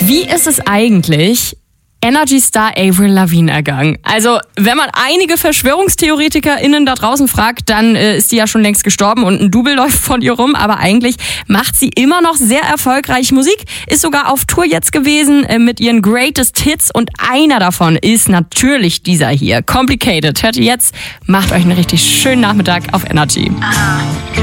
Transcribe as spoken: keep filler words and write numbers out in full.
Wie ist es eigentlich Energy-Star Avril Lavigne ergangen? Also, wenn man einige VerschwörungstheoretikerInnen da draußen fragt, dann äh, ist die ja schon längst gestorben und ein Double läuft von ihr rum. Aber eigentlich macht sie immer noch sehr erfolgreich Musik, ist sogar auf Tour jetzt gewesen äh, mit ihren Greatest Hits. Und einer davon ist natürlich dieser hier, Complicated. Hört ihr jetzt? Macht euch einen richtig schönen Nachmittag auf Energy.